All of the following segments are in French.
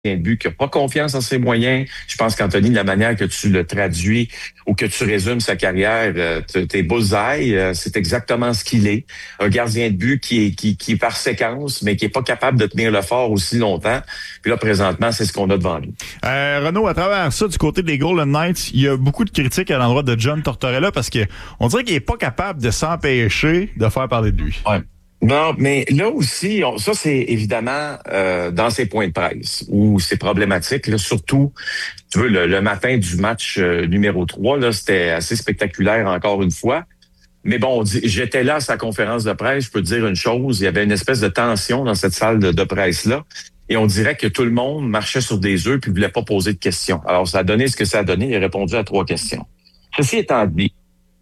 de but qui n'a pas confiance en ses moyens. Je pense qu'Anthony, de la manière que tu le traduis ou que tu résumes sa carrière, t'es bullseye, c'est exactement ce qu'il est. Un gardien de but qui est par séquence, mais qui est pas capable de tenir le fort aussi longtemps. Puis là, présentement, c'est ce qu'on a devant lui. Renaud, à travers ça, du côté des Golden Knights, il y a beaucoup de critiques à l'endroit de John Tortorella parce que on dirait qu'il est pas capable de s'empêcher de faire parler de lui. Ouais. Non, mais là aussi, ça c'est évidemment dans ses points de presse où c'est problématique. Là, surtout, tu veux, le matin du match numéro 3, là, c'était assez spectaculaire encore une fois. Mais bon, j'étais là à sa conférence de presse, je peux te dire une chose, il y avait une espèce de tension dans cette salle de presse-là. Et on dirait que tout le monde marchait sur des œufs puis voulait pas poser de questions. Alors, ça a donné ce que ça a donné. Il a répondu à 3 questions. Ceci étant dit,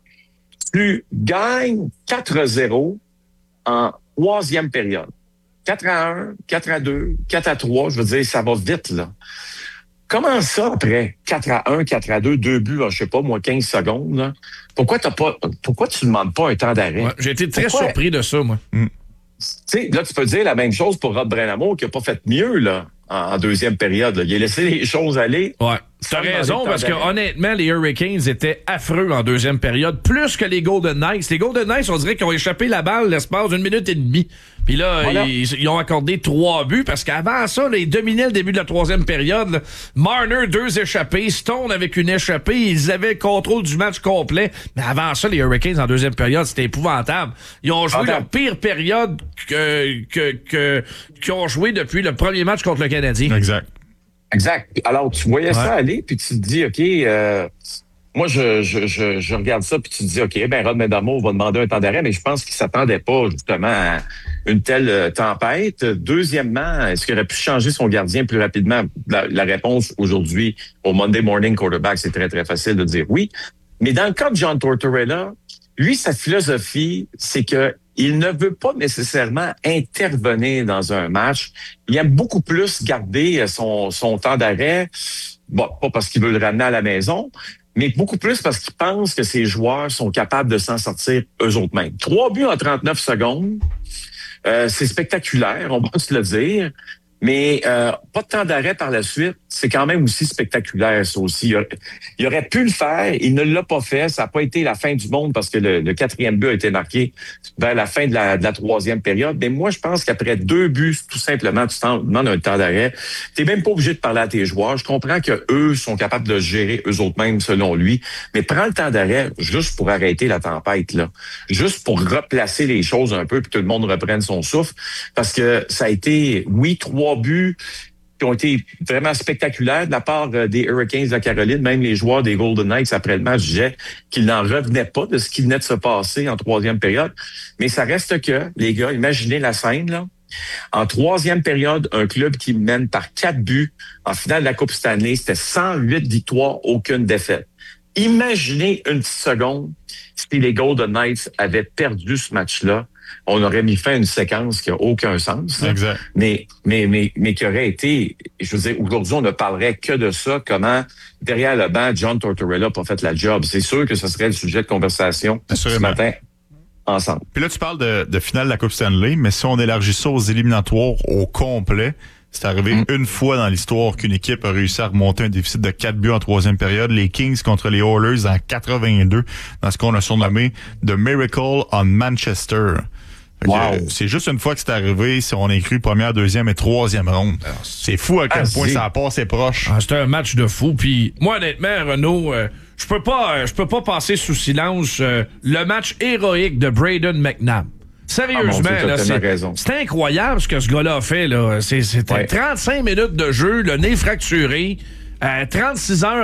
tu gagnes 4-0 en 3e période. 4-1, 4-2, 4-3, je veux dire, ça va vite, là. Comment ça, après 4-1, 4-2, 2 buts en, je sais pas, moins 15 secondes, là? Pourquoi tu ne demandes pas un temps d'arrêt? Ouais, j'ai été très surpris de ça, moi. Tu sais, là, tu peux dire la même chose pour Rob Brindamour qui n'a pas fait mieux, là, en 2e période, là. Il a laissé les choses aller. Ouais. T'as raison, parce que honnêtement, les Hurricanes étaient affreux en 2e période, plus que les Golden Knights. Les Golden Knights, on dirait qu'ils ont échappé la balle l'espace d'une minute et demie. Puis là, voilà. ils ont accordé 3 buts, parce qu'avant ça, là, ils dominaient le début de la 3e période. Là. Marner, 2 échappés. Stone avec une échappée. Ils avaient le contrôle du match complet. Mais avant ça, les Hurricanes en 2e période, c'était épouvantable. Ils ont joué leur pire période qu'ils ont joué depuis le premier match contre le Canadien. Exact. Alors, tu voyais ça aller, puis tu te dis, OK, moi, je regarde ça, puis tu te dis, OK, ben Rod Brindamour va demander un temps d'arrêt, mais je pense qu'il s'attendait pas, justement, à une telle tempête. Deuxièmement, est-ce qu'il aurait pu changer son gardien plus rapidement? La réponse aujourd'hui, au Monday Morning Quarterback, c'est très, très facile de dire oui. Mais dans le cas de John Tortorella, lui, sa philosophie, c'est que il ne veut pas nécessairement intervenir dans un match. Il aime beaucoup plus garder son temps d'arrêt. Bon, pas parce qu'il veut le ramener à la maison, mais beaucoup plus parce qu'il pense que ses joueurs sont capables de s'en sortir eux-mêmes. 3 buts en 39 secondes. C'est spectaculaire, on va se le dire. Mais pas de temps d'arrêt par la suite, c'est quand même aussi spectaculaire, ça aussi. Il aurait pu le faire, il ne l'a pas fait. Ça n'a pas été la fin du monde parce que le 4e but a été marqué vers la fin de la 3e période. Mais moi, je pense qu'après 2 buts, tout simplement, tu t'en demandes un temps d'arrêt. Tu n'es même pas obligé de parler à tes joueurs. Je comprends qu'eux sont capables de gérer eux-mêmes selon lui. Mais prends le temps d'arrêt juste pour arrêter la tempête, là. Juste pour replacer les choses un peu puis que tout le monde reprenne son souffle. Parce que ça a été, oui, 3 buts qui ont été vraiment spectaculaires de la part des Hurricanes de la Caroline. Même les joueurs des Golden Knights, après le match, disaient qu'ils n'en revenaient pas de ce qui venait de se passer en 3e période. Mais ça reste que, les gars, imaginez la scène, là. En 3e période, un club qui mène par 4 buts en finale de la Coupe Stanley, c'était 108 victoires, aucune défaite. Imaginez une petite seconde si les Golden Knights avaient perdu ce match-là. On aurait mis fin à une séquence qui n'a aucun sens. Exact. Mais qui aurait été, je veux dire, aujourd'hui, on ne parlerait que de ça, comment, derrière le banc, John Tortorella n'a pas fait la job. C'est sûr que ce serait le sujet de conversation ce matin ensemble. Puis là, tu parles de finale de la Coupe Stanley, mais si on élargit ça aux éliminatoires au complet, c'est arrivé une fois dans l'histoire qu'une équipe a réussi à remonter un déficit de 4 buts en 3e période. Les Kings contre les Oilers en 82, dans ce qu'on a surnommé The Miracle on Manchester. Wow. C'est juste une fois que c'est arrivé, si on inclut première, 2e et 3e ronde. C'est fou à quel point ça a passé proche. C'était un match de fou. Puis moi, honnêtement, Renaud, je peux pas passer sous silence le match héroïque de Brayden McNabb. Sérieusement, Dieu, là, c'est incroyable ce que ce gars-là a fait. Là. C'était 35 minutes de jeu, le nez fracturé, 36 heures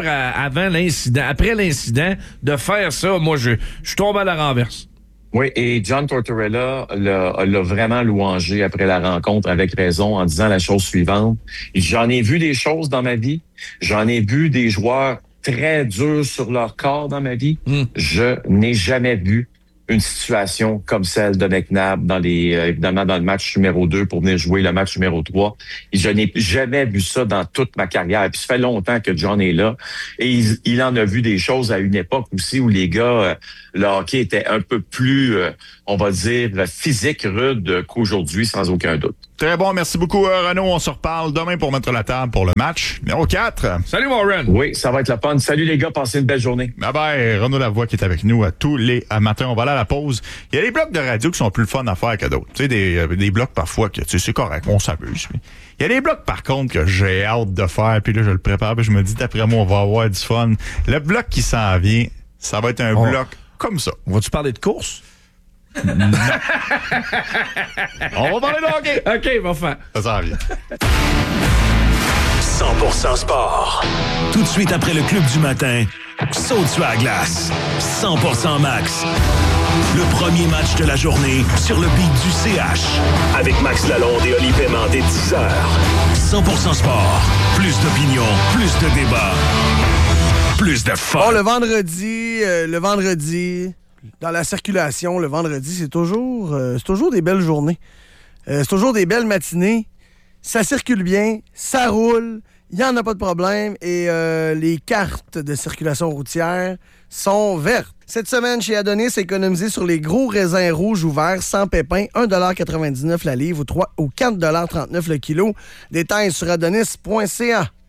après l'incident, de faire ça. Moi, je suis tombé à la renverse. Oui, et John Tortorella l'a vraiment louangé après la rencontre, avec raison, en disant la chose suivante. J'en ai vu des choses dans ma vie. J'en ai vu des joueurs très durs sur leur corps dans ma vie. Je n'ai jamais vu une situation comme celle de McNabb évidemment dans le match numéro 2 pour venir jouer le match numéro 3. Et je n'ai jamais vu ça dans toute ma carrière. Puis ça fait longtemps que John est là. Et il en a vu des choses à une époque aussi où les gars, le hockey était un peu plus, on va dire, physique, rude qu'aujourd'hui, sans aucun doute. Très bon, merci beaucoup Renaud. On se reparle demain pour mettre la table pour le match numéro 4. Salut Warren. Oui, ça va être la fun. Salut les gars, passez une belle journée. Bye bye, Renaud Lavoie qui est avec nous à tous les matins. On va aller à la pause. Il y a des blocs de radio qui sont plus le fun à faire que d'autres. Tu sais, des blocs parfois que c'est correct, on s'amuse. Il y a des blocs par contre que j'ai hâte de faire, puis là je le prépare, puis je me dis d'après moi on va avoir du fun. Le bloc qui s'en vient, ça va être un bloc comme ça. Vas-tu parler de course? Non. On va parler de hockey. OK, va faire. Ça s'en vient. 100% sport. Tout de suite après le club du matin, saute sur la glace. 100% max. Le premier match de la journée sur le beat du CH. Avec Max Lalonde et Oli Paiement dès 10h. 100% sport. Plus d'opinion, plus de débat, plus de fun. Bon, le vendredi, dans la circulation, le vendredi, c'est toujours des belles journées. C'est toujours des belles matinées. Ça circule bien, ça roule, il n'y en a pas de problème et les cartes de circulation routière sont vertes. Cette semaine, chez Adonis, économisez sur les gros raisins rouges ouverts sans pépins, 1,99 $ la livre ou 4,39 $ le kilo. Détails sur adonis.ca.